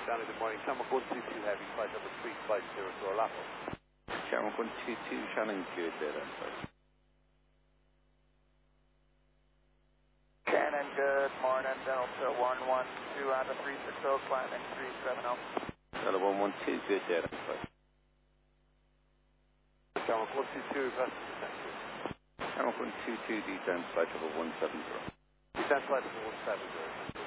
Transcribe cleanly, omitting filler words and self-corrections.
Charlie, good morning. Shamrock 122 Heavy, flight number 350 to Orlando. Shamrock 122, Shannon, good day then, sir. Shannon, good morning. Delta 112 on the 360, climbing 370. Delta 112, good day then, sir. Shamrock 122, requesting descent. Shamrock 122, descent flight level 170. Descent flight level 170.